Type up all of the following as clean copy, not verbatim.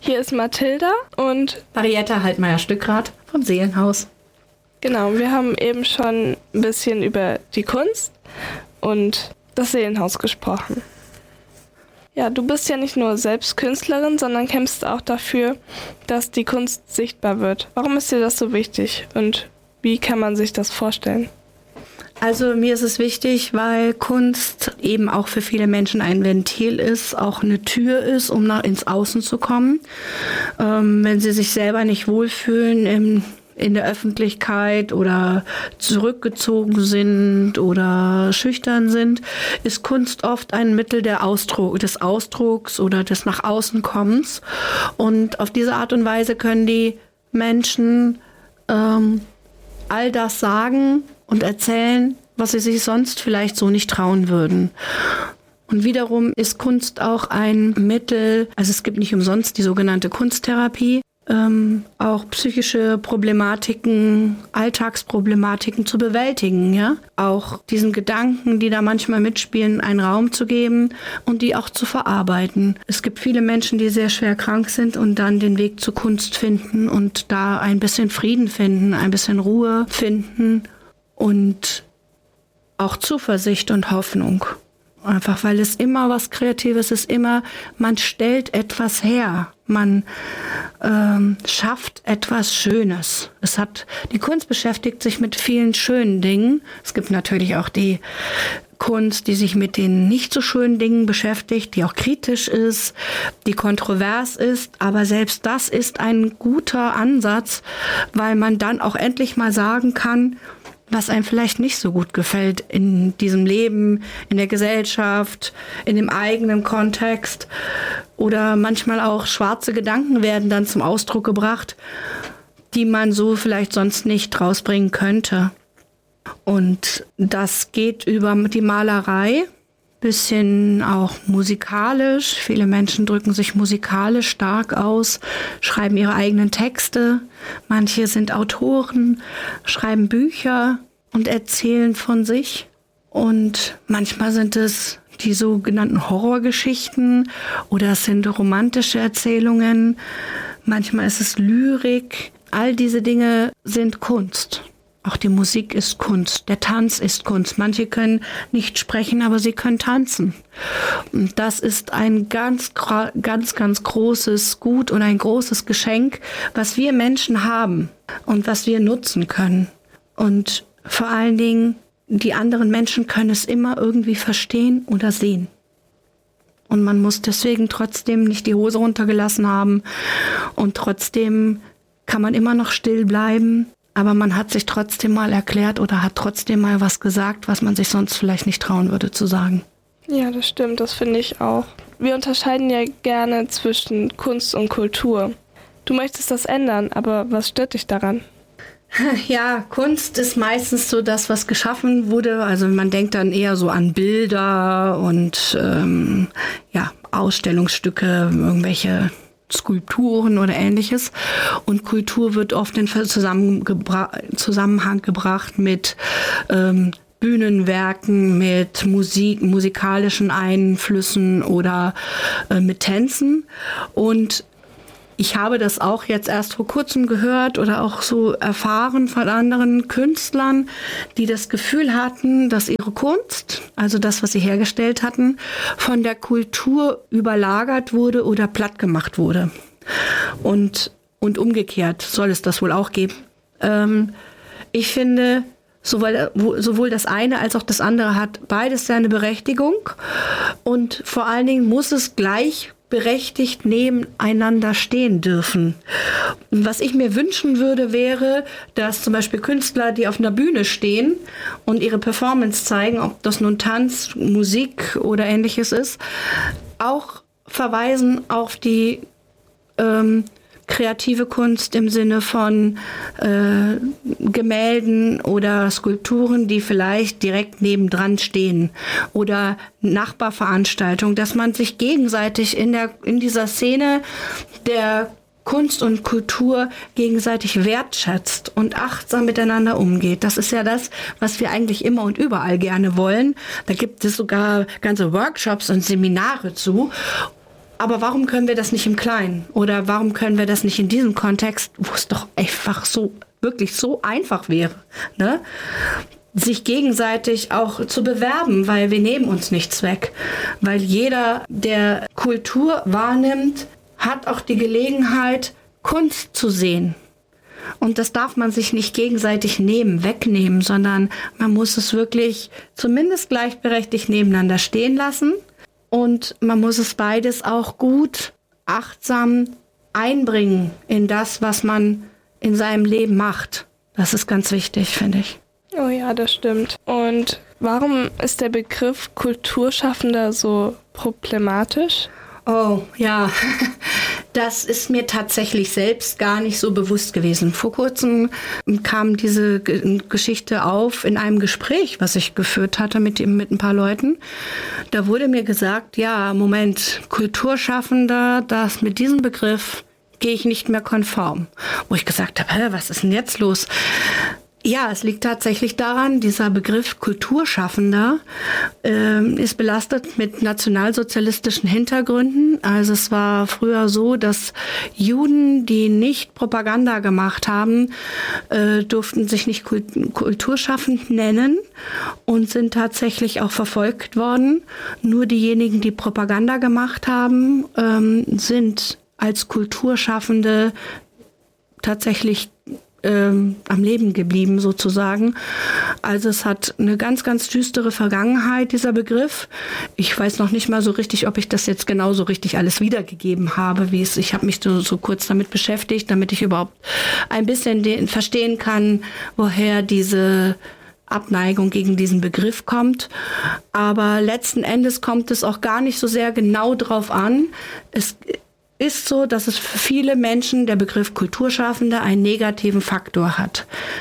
Hier ist Mathilda und Marietta Haltmeier-Stückrath vom Seelenhaus. Genau, wir haben eben schon ein bisschen über die Kunst und das Seelenhaus gesprochen. Ja, du bist ja nicht nur selbst Künstlerin, sondern kämpfst auch dafür, dass die Kunst sichtbar wird. Warum ist dir das so wichtig und wie kann man sich das vorstellen? Also mir ist es wichtig, weil Kunst eben auch für viele Menschen ein Ventil ist, auch eine Tür ist, um ins Außen zu kommen. Wenn sie sich selber nicht wohlfühlen in der Öffentlichkeit oder zurückgezogen sind oder schüchtern sind, ist Kunst oft ein Mittel des Ausdrucks oder des nach außen Kommens. Und auf diese Art und Weise können die Menschen all das sagen und erzählen, was sie sich sonst vielleicht so nicht trauen würden. Und wiederum ist Kunst auch ein Mittel, also es gibt nicht umsonst die sogenannte Kunsttherapie, auch psychische Problematiken, Alltagsproblematiken zu bewältigen, ja? Auch diesen Gedanken, die da manchmal mitspielen, einen Raum zu geben und die auch zu verarbeiten. Es gibt viele Menschen, die sehr schwer krank sind und dann den Weg zur Kunst finden und da ein bisschen Frieden finden, ein bisschen Ruhe finden und auch Zuversicht und Hoffnung. Einfach, weil es immer was Kreatives ist, immer, man stellt etwas her, man schafft etwas Schönes. Die Kunst beschäftigt sich mit vielen schönen Dingen. Es gibt natürlich auch die Kunst, die sich mit den nicht so schönen Dingen beschäftigt, die auch kritisch ist, die kontrovers ist, aber selbst das ist ein guter Ansatz, weil man dann auch endlich mal sagen kann, was einem vielleicht nicht so gut gefällt in diesem Leben, in der Gesellschaft, in dem eigenen Kontext. Oder manchmal auch schwarze Gedanken werden dann zum Ausdruck gebracht, die man so vielleicht sonst nicht rausbringen könnte. Und das geht über die Malerei, bisschen auch musikalisch. Viele Menschen drücken sich musikalisch stark aus, schreiben ihre eigenen Texte. Manche sind Autoren, schreiben Bücher und erzählen von sich. Und manchmal sind es die sogenannten Horrorgeschichten oder es sind romantische Erzählungen. Manchmal ist es Lyrik. All diese Dinge sind Kunst. Auch die Musik ist Kunst, der Tanz ist Kunst. Manche können nicht sprechen, aber sie können tanzen. Und das ist ein ganz großes Gut und ein großes Geschenk, was wir Menschen haben und was wir nutzen können. Und vor allen Dingen, die anderen Menschen können es immer irgendwie verstehen oder sehen. Und man muss deswegen trotzdem nicht die Hose runtergelassen haben und trotzdem kann man immer noch still bleiben. Aber man hat sich trotzdem mal erklärt oder hat trotzdem mal was gesagt, was man sich sonst vielleicht nicht trauen würde zu sagen. Ja, das stimmt, das finde ich auch. Wir unterscheiden ja gerne zwischen Kunst und Kultur. Du möchtest das ändern, aber was stört dich daran? Ja, Kunst ist meistens so das, was geschaffen wurde. Also man denkt dann eher so an Bilder und Ausstellungsstücke, irgendwelche Skulpturen oder Ähnliches. Und Kultur wird oft in Zusammenhang gebracht mit Bühnenwerken, mit musikalischen Einflüssen oder mit Tänzen. Und ich habe das auch jetzt erst vor kurzem gehört oder auch so erfahren von anderen Künstlern, die das Gefühl hatten, dass ihre Kunst, also das, was sie hergestellt hatten, von der Kultur überlagert wurde oder platt gemacht wurde. Und umgekehrt soll es das wohl auch geben. Ich finde, sowohl das eine als auch das andere hat beides seine Berechtigung. Und vor allen Dingen muss es gleichberechtigt nebeneinander stehen dürfen. Und was ich mir wünschen würde, wäre, dass zum Beispiel Künstler, die auf einer Bühne stehen und ihre Performance zeigen, ob das nun Tanz, Musik oder Ähnliches ist, auch verweisen auf die kreative Kunst im Sinne von Gemälden oder Skulpturen, die vielleicht direkt nebendran stehen oder Nachbarveranstaltungen, dass man sich gegenseitig in dieser Szene der Kunst und Kultur gegenseitig wertschätzt und achtsam miteinander umgeht. Das ist ja das, was wir eigentlich immer und überall gerne wollen. Da gibt es sogar ganze Workshops und Seminare zu. Aber warum können wir das nicht im Kleinen? Oder warum können wir das nicht in diesem Kontext, wo es doch einfach so, wirklich so einfach wäre, ne? Sich gegenseitig auch zu bewerben, weil wir nehmen uns nichts weg. Weil jeder, der Kultur wahrnimmt, hat auch die Gelegenheit, Kunst zu sehen. Und das darf man sich nicht gegenseitig wegnehmen, sondern man muss es wirklich zumindest gleichberechtigt nebeneinander stehen lassen. Und man muss es beides auch gut, achtsam einbringen in das, was man in seinem Leben macht. Das ist ganz wichtig, finde ich. Oh ja, das stimmt. Und warum ist der Begriff Kulturschaffender so problematisch? Oh ja, das ist mir tatsächlich selbst gar nicht so bewusst gewesen. Vor kurzem kam diese Geschichte auf in einem Gespräch, was ich geführt hatte mit ein paar Leuten. Da wurde mir gesagt, ja, Moment, Kulturschaffender, das mit diesem Begriff gehe ich nicht mehr konform. Wo ich gesagt habe, was ist denn jetzt los? Ja, es liegt tatsächlich daran, dieser Begriff Kulturschaffender ist belastet mit nationalsozialistischen Hintergründen. Also es war früher so, dass Juden, die nicht Propaganda gemacht haben, durften sich nicht kulturschaffend nennen und sind tatsächlich auch verfolgt worden. Nur diejenigen, die Propaganda gemacht haben, sind als Kulturschaffende tatsächlich am Leben geblieben sozusagen. Also es hat eine ganz, ganz düstere Vergangenheit, dieser Begriff. Ich weiß noch nicht mal so richtig, ob ich das jetzt genauso richtig alles wiedergegeben habe, wie es. Ich habe mich so kurz damit beschäftigt, damit ich überhaupt ein bisschen verstehen kann, woher diese Abneigung gegen diesen Begriff kommt. Aber letzten Endes kommt es auch gar nicht so sehr genau drauf an. Es ist so, dass es für viele Menschen der Begriff Kulturschaffender einen negativen Faktor hat.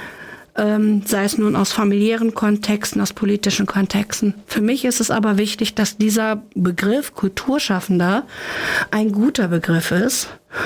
Sei es nun aus familiären Kontexten, aus politischen Kontexten. Für mich ist es aber wichtig, dass dieser Begriff Kulturschaffender ein guter Begriff ist,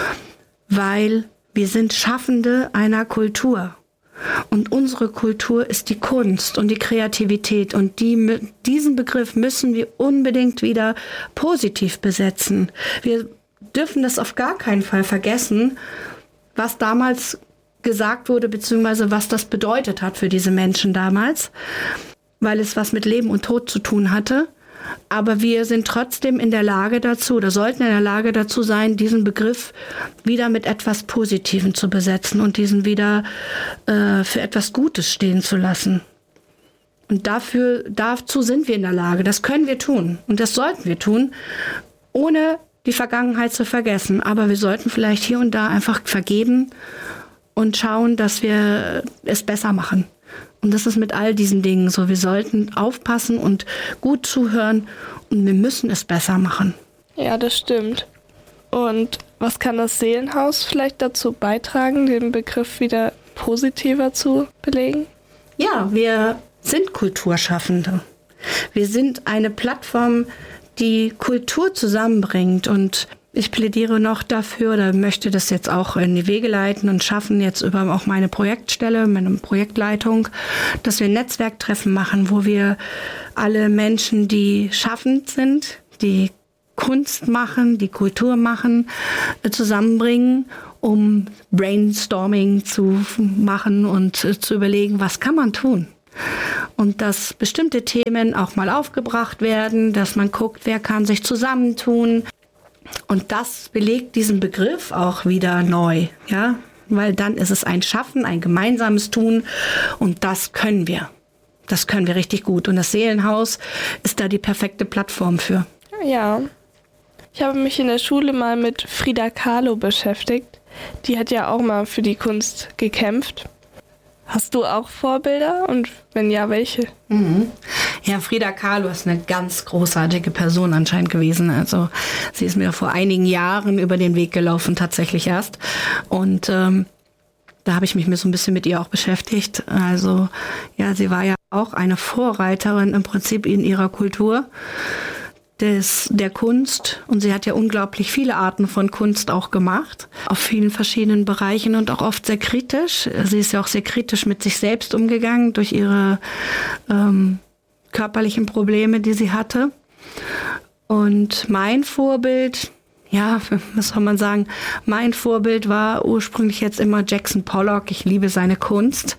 weil wir sind Schaffende einer Kultur. Und unsere Kultur ist die Kunst und die Kreativität. Und diesen Begriff müssen wir unbedingt wieder positiv besetzen. Wir dürfen das auf gar keinen Fall vergessen, was damals gesagt wurde, beziehungsweise was das bedeutet hat für diese Menschen damals, weil es was mit Leben und Tod zu tun hatte. Aber wir sind trotzdem in der Lage dazu, oder sollten in der Lage dazu sein, diesen Begriff wieder mit etwas Positivem zu besetzen und diesen wieder für etwas Gutes stehen zu lassen. Und dazu sind wir in der Lage, das können wir tun und das sollten wir tun, ohne die Vergangenheit zu vergessen. Aber wir sollten vielleicht hier und da einfach vergeben und schauen, dass wir es besser machen. Und das ist mit all diesen Dingen so. Wir sollten aufpassen und gut zuhören und wir müssen es besser machen. Ja, das stimmt. Und was kann das Seelenhaus vielleicht dazu beitragen, den Begriff wieder positiver zu belegen? Ja, wir sind Kulturschaffende. Wir sind eine Plattform, die Kultur zusammenbringt. Und ich plädiere noch dafür oder möchte das jetzt auch in die Wege leiten und schaffen jetzt über auch meine Projektstelle, meine Projektleitung, dass wir Netzwerktreffen machen, wo wir alle Menschen, die schaffend sind, die Kunst machen, die Kultur machen, zusammenbringen, um Brainstorming zu machen und zu überlegen, was kann man tun. Und dass bestimmte Themen auch mal aufgebracht werden, dass man guckt, wer kann sich zusammentun. Und das belegt diesen Begriff auch wieder neu, ja, weil dann ist es ein Schaffen, ein gemeinsames Tun und das können wir. Das können wir richtig gut und das Seelenhaus ist da die perfekte Plattform für. Ja, ich habe mich in der Schule mal mit Frida Kahlo beschäftigt. Die hat ja auch mal für die Kunst gekämpft. Hast du auch Vorbilder und wenn ja, welche? Mhm. Ja, Frida Kahlo ist eine ganz großartige Person anscheinend gewesen. Also sie ist mir vor einigen Jahren über den Weg gelaufen, tatsächlich erst. Und da habe ich mich so ein bisschen mit ihr auch beschäftigt. Also ja, sie war ja auch eine Vorreiterin im Prinzip in ihrer Kultur. Der Kunst und sie hat ja unglaublich viele Arten von Kunst auch gemacht, auf vielen verschiedenen Bereichen und auch oft sehr kritisch. Sie ist ja auch sehr kritisch mit sich selbst umgegangen durch ihre körperlichen Probleme, die sie hatte. Und mein Vorbild, ja, was soll man sagen, mein Vorbild war ursprünglich jetzt immer Jackson Pollock. Ich liebe seine Kunst,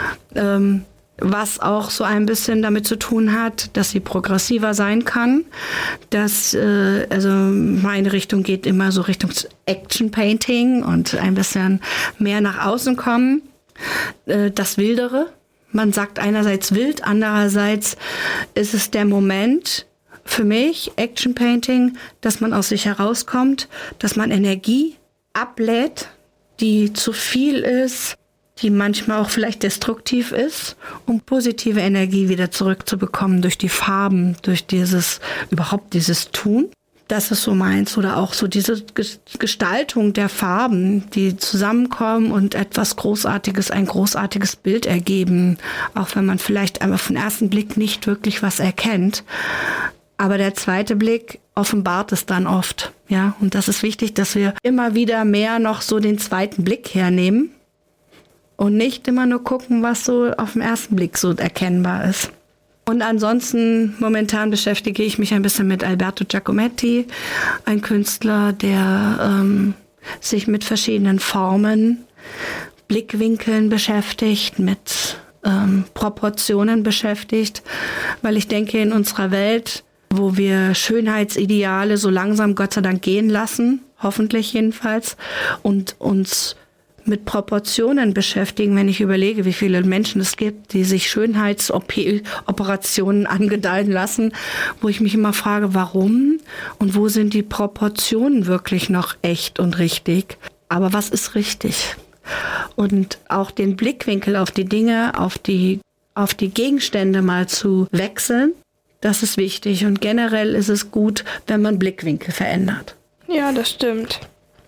was auch so ein bisschen damit zu tun hat, dass sie progressiver sein kann. Dass, also meine Richtung geht immer so Richtung Action Painting und ein bisschen mehr nach außen kommen. Das Wildere. Man sagt einerseits wild, andererseits ist es der Moment, für mich, Action Painting, dass man aus sich herauskommt, dass man Energie ablädt, die zu viel ist, die manchmal auch vielleicht destruktiv ist, um positive Energie wieder zurückzubekommen durch die Farben, durch dieses Tun. Das ist so meins. Oder auch so diese Gestaltung der Farben, die zusammenkommen und etwas Großartiges, ein großartiges Bild ergeben. Auch wenn man vielleicht auf den ersten Blick nicht wirklich was erkennt. Aber der zweite Blick offenbart es dann oft, ja. Und das ist wichtig, dass wir immer wieder mehr noch so den zweiten Blick hernehmen und nicht immer nur gucken, was so auf den ersten Blick so erkennbar ist. Und ansonsten, momentan beschäftige ich mich ein bisschen mit Alberto Giacometti, ein Künstler, der sich mit verschiedenen Formen, Blickwinkeln beschäftigt, mit Proportionen beschäftigt, weil ich denke, in unserer Welt, wo wir Schönheitsideale so langsam Gott sei Dank gehen lassen, hoffentlich jedenfalls, und uns mit Proportionen beschäftigen, wenn ich überlege, wie viele Menschen es gibt, die sich Schönheitsoperationen angedeihen lassen, wo ich mich immer frage, warum und wo sind die Proportionen wirklich noch echt und richtig? Aber was ist richtig? Und auch den Blickwinkel auf die Dinge, auf die Gegenstände mal zu wechseln, das ist wichtig. Und generell ist es gut, wenn man Blickwinkel verändert. Ja, das stimmt.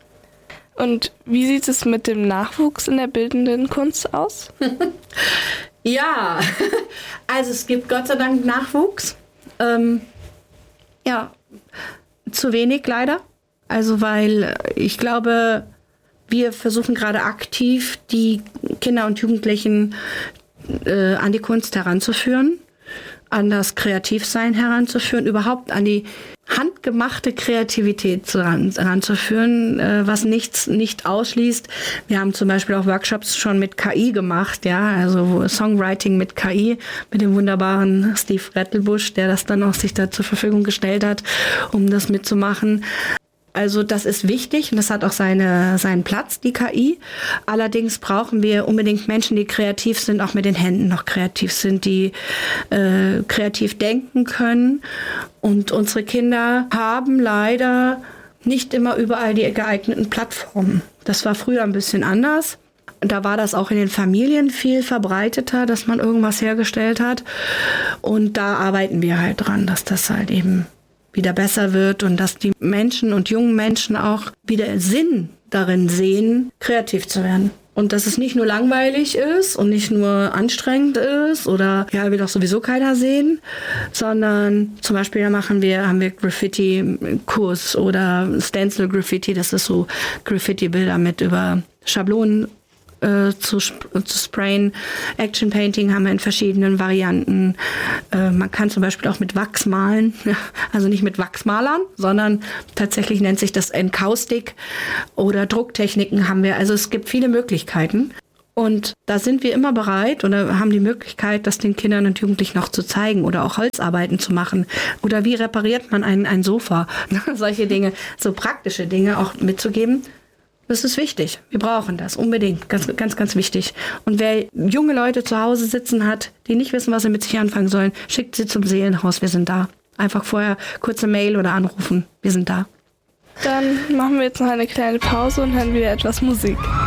Und wie sieht es mit dem Nachwuchs in der bildenden Kunst aus? Ja, also es gibt Gott sei Dank Nachwuchs. Ja, zu wenig leider. Also weil ich glaube, wir versuchen gerade aktiv die Kinder und Jugendlichen an die Kunst heranzuführen, an das Kreativsein heranzuführen, überhaupt an die handgemachte Kreativität heranzuführen, was nicht ausschließt. Wir haben zum Beispiel auch Workshops schon mit KI gemacht, ja, also Songwriting mit KI, mit dem wunderbaren Steve Rettelbusch, der das dann auch sich da zur Verfügung gestellt hat, um das mitzumachen. Also das ist wichtig und das hat auch seinen Platz, die KI. Allerdings brauchen wir unbedingt Menschen, die kreativ sind, auch mit den Händen noch kreativ sind, die kreativ denken können. Und unsere Kinder haben leider nicht immer überall die geeigneten Plattformen. Das war früher ein bisschen anders. Da war das auch in den Familien viel verbreiteter, dass man irgendwas hergestellt hat. Und da arbeiten wir halt dran, dass das halt eben wieder besser wird und dass die Menschen und jungen Menschen auch wieder Sinn darin sehen, kreativ zu werden. Und dass es nicht nur langweilig ist und nicht nur anstrengend ist oder ja, will doch sowieso keiner sehen, sondern zum Beispiel haben wir Graffiti-Kurs oder Stencil-Graffiti, das ist so Graffiti-Bilder mit über Schablonen zu sprayen. Action Painting haben wir in verschiedenen Varianten. Man kann zum Beispiel auch mit Wachs malen, also nicht mit Wachsmalern, sondern tatsächlich nennt sich das Encaustic oder Drucktechniken haben wir. Also es gibt viele Möglichkeiten. Und da sind wir immer bereit oder haben die Möglichkeit, das den Kindern und Jugendlichen noch zu zeigen oder auch Holzarbeiten zu machen. Oder wie repariert man ein Sofa? Solche Dinge, so praktische Dinge auch mitzugeben. Das ist wichtig. Wir brauchen das unbedingt. Ganz, ganz, ganz wichtig. Und wer junge Leute zu Hause sitzen hat, die nicht wissen, was sie mit sich anfangen sollen, schickt sie zum Seelenhaus. Wir sind da. Einfach vorher kurze Mail oder anrufen. Wir sind da. Dann machen wir jetzt noch eine kleine Pause und hören wieder etwas Musik.